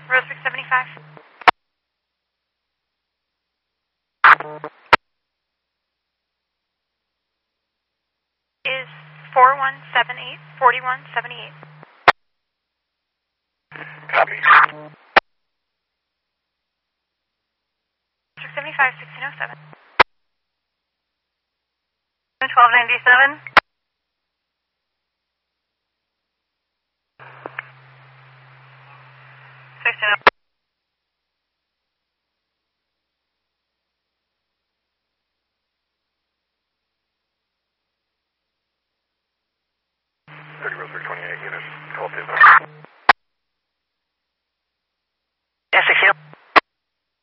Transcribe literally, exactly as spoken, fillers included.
Rosebrook seventy-five. Is four one seven eight, four one seven eight. Copy. Rosebrook seventy-five, sixteen oh seven. twelve ninety-seven. sixteen oh seven. thirty Rosebrook twenty-eight units, call to